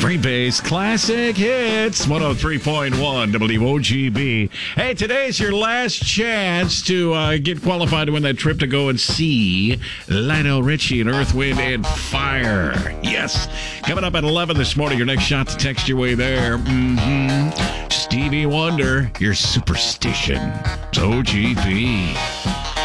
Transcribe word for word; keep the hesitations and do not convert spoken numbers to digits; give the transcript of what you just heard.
Free Base Classic Hits, one oh three point one W O G B. Hey, today's your last chance to uh, get qualified to win that trip to go and see Lionel Richie and Earth, Wind, and Fire. Yes. Coming up at eleven this morning, your next shot to text your way there. Mm-hmm. Stevie Wonder, your Superstition. It's O G B.